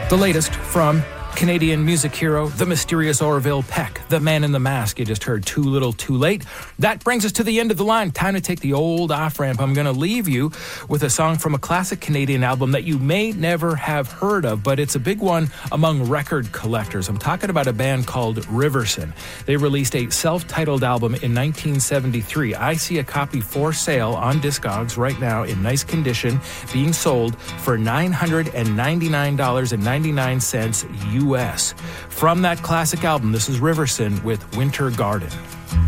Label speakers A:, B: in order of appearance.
A: The latest from Canadian music hero, the mysterious Orville Peck, the man in the mask. You just heard Too Little Too Late. That brings us to the end of the line. Time to take the old off-ramp. I'm going to leave you with a song from a classic Canadian album that you may never have heard of, but it's a big one among record collectors. I'm talking about a band called Riverson. They released a self-titled album in 1973. I see a copy for sale on Discogs right now in nice condition, being sold for $999.99 US. From that classic album, this is Riverson with Winter Garden.